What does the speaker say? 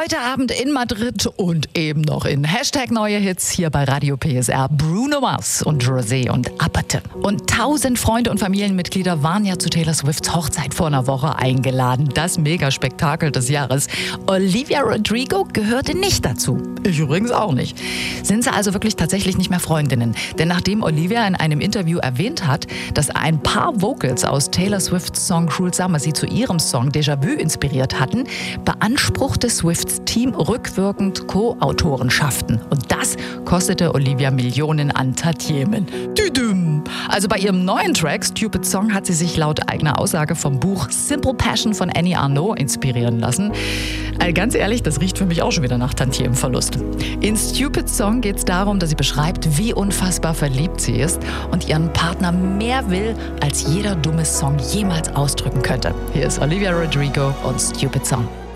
Heute Abend in Madrid und eben noch in Hashtag Neue Hits hier bei Radio PSR. Bruno Mars und Rosé und Apathy. Und 1000 Freunde und Familienmitglieder waren ja zu Taylor Swifts Hochzeit vor einer Woche eingeladen. Das Megaspektakel des Jahres. Olivia Rodrigo gehörte nicht dazu. Ich übrigens auch nicht. Sind sie also wirklich tatsächlich nicht mehr Freundinnen? Denn nachdem Olivia in einem Interview erwähnt hat, dass ein paar Vocals aus Taylor Swifts Song Cruel Summer sie zu ihrem Song Déjà Vu inspiriert hatten, beanspruchte Swifts Team rückwirkend Co-Autorenschaften. Und das kostete Olivia Millionen an Tantiemen. Düdüm. Also bei ihrem neuen Track Stupid Song hat sie sich laut eigener Aussage vom Buch Simple Passion von Annie Arnaud inspirieren lassen. Ganz ehrlich, das riecht für mich auch schon wieder nach Tantiemenverlust. In Stupid Song geht es darum, dass sie beschreibt, wie unfassbar verliebt sie ist und ihren Partner mehr will, als jeder dumme Song jemals ausdrücken könnte. Hier ist Olivia Rodrigo und Stupid Song.